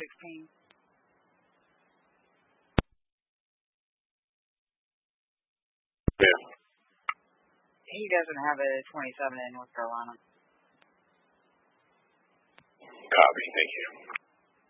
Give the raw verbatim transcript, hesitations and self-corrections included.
sixteen. Yeah. He doesn't have a twenty-seven in North Carolina. Copy. Thank you.